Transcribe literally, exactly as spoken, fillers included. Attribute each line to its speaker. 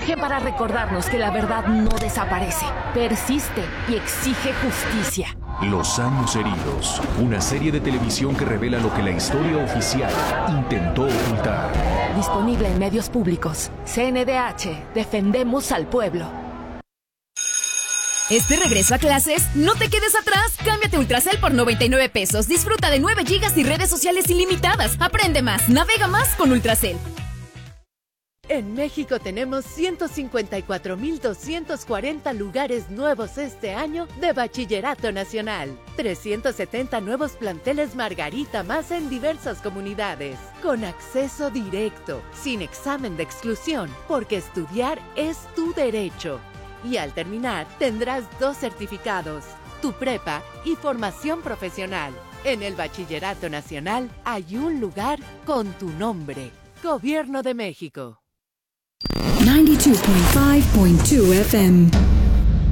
Speaker 1: imagen para recordarnos que la verdad no desaparece, persiste y exige justicia.
Speaker 2: Los años heridos, una serie de televisión que revela lo que la historia oficial intentó ocultar.
Speaker 1: Disponible en medios públicos. C N D H, defendemos al pueblo.
Speaker 3: Este regreso a clases, no te quedes atrás. Cámbiate a Ultracel por noventa y nueve pesos. Disfruta de nueve gigas y redes sociales ilimitadas. Aprende más, navega más con Ultracel.
Speaker 4: En México tenemos ciento cincuenta y cuatro mil doscientos cuarenta lugares nuevos este año de Bachillerato Nacional. trescientos setenta nuevos planteles Margarita más en diversas comunidades. Con acceso directo, sin examen de exclusión, porque estudiar es tu derecho. Y al terminar, tendrás dos certificados, tu prepa y formación profesional. En el Bachillerato Nacional hay un lugar con tu nombre. Gobierno de México.
Speaker 5: ninety-two point five point two F M